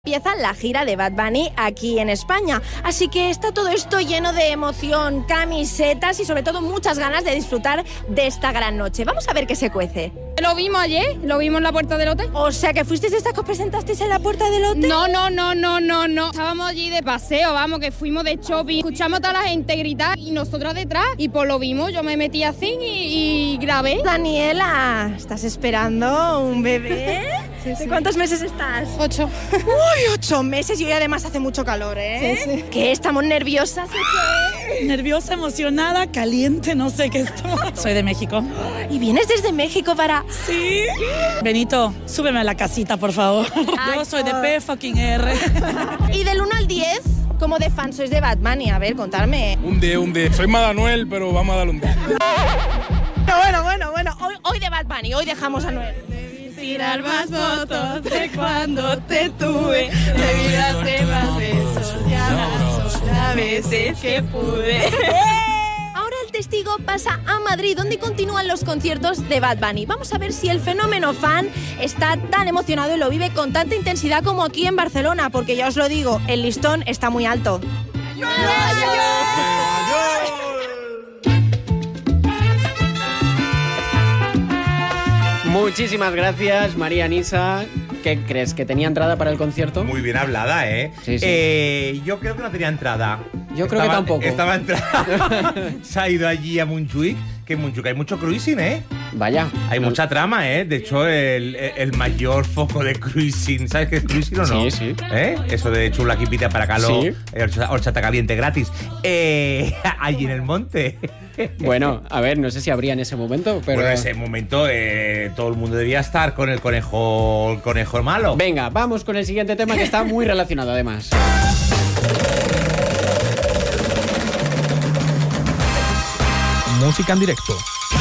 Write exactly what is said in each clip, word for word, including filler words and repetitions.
Empieza la gira de Bad Bunny aquí en España, así que está todo esto lleno de emoción, camisetas y sobre todo muchas ganas de disfrutar de esta gran noche. Vamos a ver qué se cuece. Lo vimos ayer, lo vimos en la puerta del hotel. O sea, que fuisteis de estas que os presentasteis en la puerta del hotel. No, no, no, no, no, no. Estábamos allí de paseo, vamos, que fuimos de shopping. Escuchamos a toda la gente gritar y nosotros detrás. Y pues lo vimos, yo me metí así y, y grabé. Daniela, ¿estás esperando un bebé? Sí, sí. ¿De cuántos meses estás? Ocho. Uy, ocho meses y hoy además hace mucho calor, ¿eh? Sí, sí. ¿Qué? ¿Estamos nerviosas? ¿Qué? Nerviosa, emocionada, caliente, no sé qué estoy. Soy de México. ¿Y vienes desde México para...? Sí. Benito, súbeme a la casita, por favor. Ay, Yo soy de por... P fucking R. Y del uno al diez, ¿cómo de fan sois de Bad Bunny? A ver, contarme. Un D, un D. Soy Madanuel, pero vamos a darle un D. Bueno, bueno, bueno. Hoy, hoy de Bad Bunny, hoy dejamos a Noel. Tirar más fotos de cuando te tuve, de vida más besos y abrazos, las veces que pude. Ahora el testigo pasa a Madrid, donde continúan los conciertos de Bad Bunny. Vamos a ver si el fenómeno fan está tan emocionado y lo vive con tanta intensidad como aquí en Barcelona, porque ya os lo digo, el listón está muy alto. Muchísimas gracias, María Nisa. ¿Qué crees? ¿Que tenía entrada para el concierto? Muy bien hablada, ¿eh? Sí, sí. eh yo creo que no tenía entrada. Yo creo estaba, que tampoco. Estaba entrada. Se ha ido allí a Montjuic, que en Montjuic hay mucho cruising, ¿eh? Vaya. Hay no. mucha trama, ¿eh? De hecho, el, el mayor foco de cruising, ¿sabes qué es cruising o no? Sí, sí. ¿Eh? Eso de chula quipita para calor, Sí. horchata, horchata caliente gratis. Eh, allí en el monte. Bueno, a ver, no sé si habría en ese momento, pero... Bueno, en ese momento eh, todo el mundo debía estar con el conejo, el conejo malo. Venga, vamos con el siguiente tema que está muy relacionado, además. Música en directo.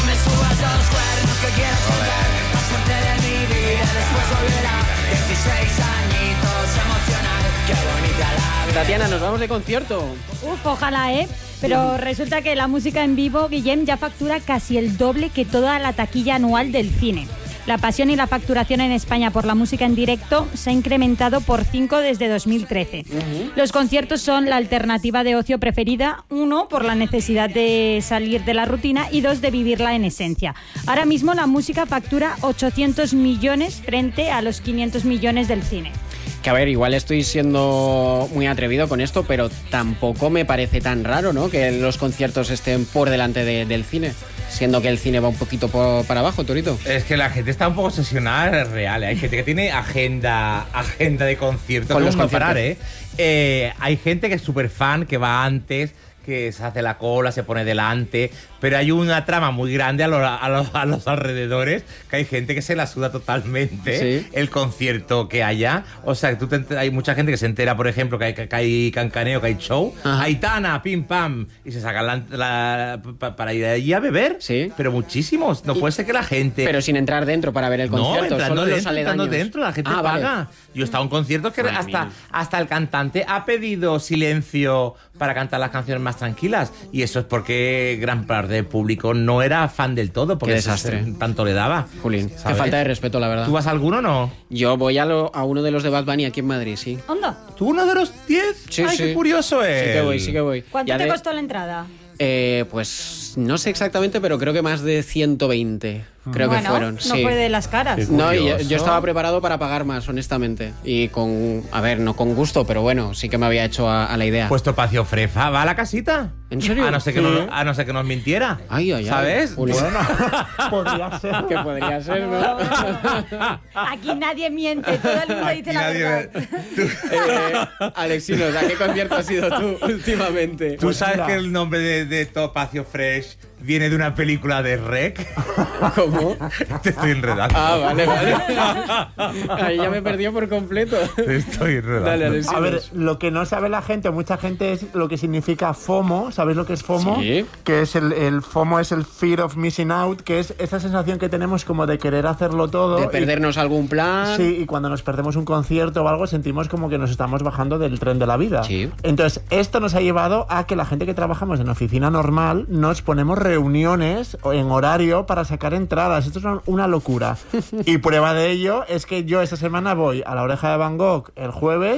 Tatiana, nos vamos de concierto. Uf, ojalá, ¿eh? Pero resulta que la música en vivo, Guillem, ya factura casi el doble que toda la taquilla anual del cine. La pasión y la facturación en España por la música en directo se ha incrementado por cinco desde dos mil trece. Uh-huh. Los conciertos son la alternativa de ocio preferida, uno, por la necesidad de salir de la rutina y dos, de vivirla en esencia. Ahora mismo la música factura ochocientos millones frente a los quinientos millones del cine. Que a ver, igual estoy siendo muy atrevido con esto, pero tampoco me parece tan raro, ¿no? Que los conciertos estén por delante de, del cine, siendo que el cine va un poquito por, para abajo, Torito. Es que la gente está un poco obsesionada, es real. Hay gente que tiene agenda, agenda de conciertos. Con los no conciertos. parar, ¿eh? ¿eh? Hay gente que es súper fan, que va antes, que se hace la cola, se pone delante, pero hay una trama muy grande a, lo, a, lo, a los alrededores, que hay gente que se la suda totalmente, sí. El concierto que haya. O sea, tú te, hay mucha gente que se entera, por ejemplo, que hay, que hay cancaneo, que hay show, Ajá. Aitana, pim pam, y se sacan la, la, pa, para ir allí a beber. Sí. Pero muchísimos. No y, puede ser que la gente... Pero sin entrar dentro para ver el concierto, no, solo dentro, los aledaños. entrando dentro, la gente ah, paga. Vale. Yo he estado en conciertos que hasta, hasta el cantante ha pedido silencio para cantar las canciones más tranquilas, y eso es porque gran parte del público no era fan del todo, porque qué desastre. Eso, tanto le daba. Jolín, qué falta de respeto, la verdad. ¿Tú vas a alguno o no? Yo voy a, lo, a uno de los de Bad Bunny aquí en Madrid, sí. ¿Onda? ¿Tú uno de los diez? Sí, Ay, sí. qué curioso es. Sí que voy, sí que voy. ¿Cuánto ya te de... costó la entrada? Eh, pues no sé exactamente, pero creo que más de ciento veinte. Creo bueno, que fueron. No sí. fue de las caras. No, yo, yo estaba preparado para pagar más, honestamente. Y con, a ver, no con gusto, pero bueno, sí que me había hecho a, a la idea. Pues Topacio Frefa va a la casita. ¿En serio? A no ser que, sí. no, a no ser que nos mintiera. Ay, ay, ay. ¿Sabes? Bueno, Podría ser. que podría ser, ¿no? Aquí nadie miente, todo el mundo dice la nadie verdad. eh, Alexinos, ¿a qué concierto has ido tú últimamente? ¿Tú sabes que el nombre de, de Topacio Fresh viene de una película de Rec? ¿Cómo? Te estoy enredando. Ah, vale, vale. Ahí ya me perdió por completo. Te estoy enredando. Dale, Alexinos. A ver, lo que no sabe la gente, o mucha gente, es lo que significa FOMO. ¿Sabéis lo que es FOMO? Sí. Que es el, el FOMO es el Fear of Missing Out, que es esa sensación que tenemos como de querer hacerlo todo. De perdernos y, algún plan. Sí, y cuando nos perdemos un concierto o algo, sentimos como que nos estamos bajando del tren de la vida. Sí. Entonces, esto nos ha llevado a que la gente que trabajamos en oficina normal nos ponemos reuniones en horario para sacar entradas. Esto es una locura. Y prueba de ello es que yo esta semana voy a La Oreja de Van Gogh el jueves